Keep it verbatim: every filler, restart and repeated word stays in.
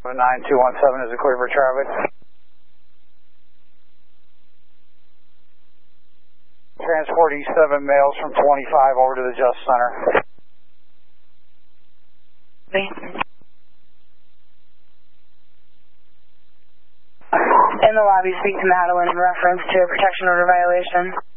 nine two one seven is a clear for traffic. Transporting seven males from twenty-five over to the Just Center. In the lobby, speak to Madeline in reference to a protection order violation.